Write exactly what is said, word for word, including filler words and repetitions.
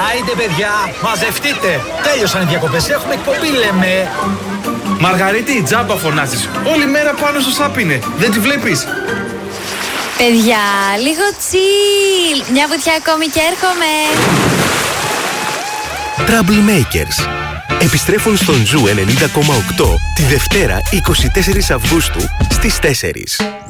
Άιντε παιδιά, μαζευτείτε. Τέλειωσαν οι διακοπές, έχουμε εκπομπή λέμε. Μαργαρίτη, τζάμπα φωνάζεις. Όλη μέρα πάνω στο σάπ είναι. Δεν τη βλέπεις? Παιδιά, λίγο chill. Μια βουτιά ακόμη και έρχομαι. Troublemakers επιστρέφουν στον Ζου ενενήντα κόμμα οκτώ τη Δευτέρα εικοστή τέταρτη Αυγούστου στις τέσσερις.